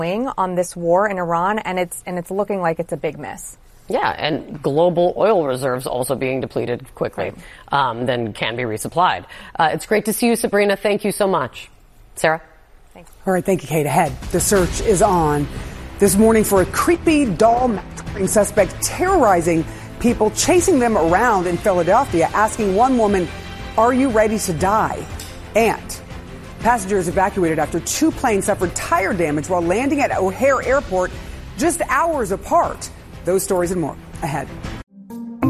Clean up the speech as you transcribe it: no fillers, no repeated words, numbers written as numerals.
on this war in Iran, and it's looking like it's a big miss. Yeah, and global oil reserves also being depleted quickly, then can be resupplied. It's great to see you, Sabrina. Thank you so much. Sarah? Thanks. All right, thank you, Kate. Ahead, the search is on this morning for a creepy doll mask-wearing suspect terrorizing people, chasing them around in Philadelphia, asking one woman, "Are you ready to die?" And passengers evacuated after two planes suffered tire damage while landing at O'Hare Airport just hours apart. Those stories and more ahead.